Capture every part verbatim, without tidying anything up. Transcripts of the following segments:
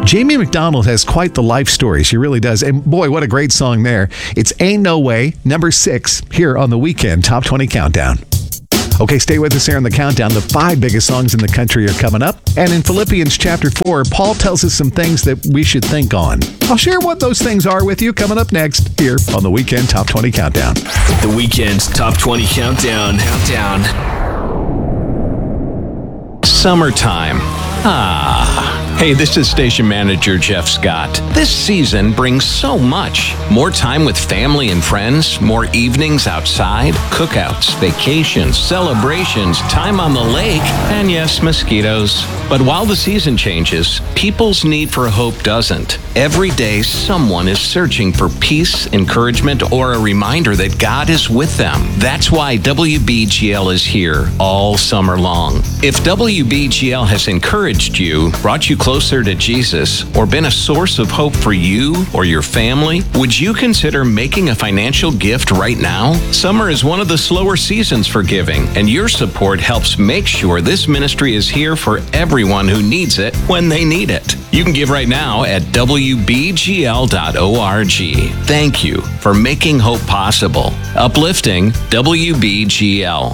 Jamie McDonald has quite the life story. She really does. And boy, what a great song there. It's Ain't No Way, number six, here on the Weekend Top twenty Countdown. Okay, stay with us here on the countdown. The five biggest songs in the country are coming up. And in Philippians chapter four, Paul tells us some things that we should think on. I'll share what those things are with you coming up next here on the Weekend Top twenty Countdown. The Weekend Top twenty Countdown. Countdown. Summertime. Ah. Hey, this is station manager Jeff Scott. This season brings so much. More time with family and friends, more evenings outside, cookouts, vacations, celebrations, time on the lake, and yes, mosquitoes. But while the season changes, people's need for hope doesn't. Every day, someone is searching for peace, encouragement, or a reminder that God is with them. That's why W B G L is here all summer long. If W B G L has encouraged you, brought you closer to Jesus, or been a source of hope for you or your family, would you consider making a financial gift right now? Summer is one of the slower seasons for giving, and your support helps make sure this ministry is here for everyone who needs it when they need it. You can give right now at W B G L dot org. Thank you for making hope possible. Uplifting W B G L.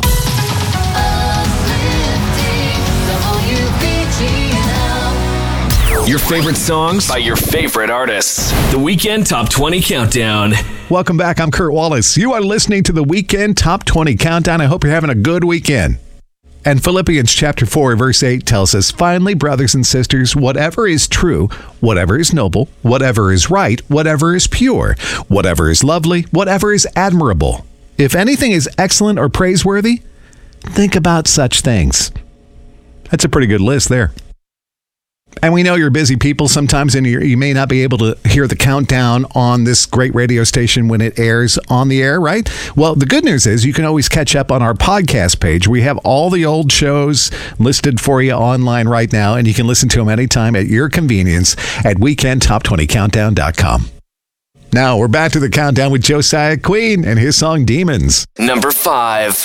Your favorite songs by your favorite artists. The Weekend Top twenty Countdown. Welcome back. I'm Kurt Wallace. You are listening to the Weekend Top twenty Countdown. I hope you're having a good weekend. And Philippians chapter four, verse eight tells us, finally, brothers and sisters, whatever is true, whatever is noble, whatever is right, whatever is pure, whatever is lovely, whatever is admirable, if anything is excellent or praiseworthy, think about such things. That's a pretty good list there. And we know you're busy people sometimes, and you may not be able to hear the countdown on this great radio station when it airs on the air, right? Well, the good news is you can always catch up on our podcast page. We have all the old shows listed for you online right now, and you can listen to them anytime at your convenience at weekend top twenty countdown dot com. Now, we're back to the countdown with Josiah Queen and his song Demons. Number five.